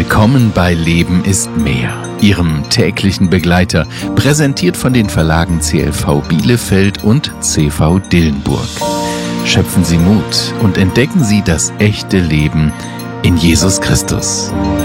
Willkommen bei Leben ist mehr, Ihrem täglichen Begleiter, präsentiert von den Verlagen CLV Bielefeld und CV Dillenburg. Schöpfen Sie Mut und entdecken Sie das echte Leben in Jesus Christus.